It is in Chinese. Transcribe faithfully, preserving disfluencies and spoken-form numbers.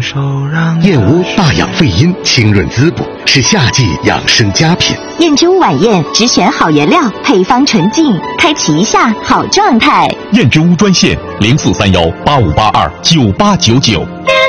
燕窝大养肺阴，清润滋补，是夏季养生佳品。 燕之屋晚宴只选好原料，配方纯净，开启一下好状态。 燕之屋专线零四三幺八五八二九八九九。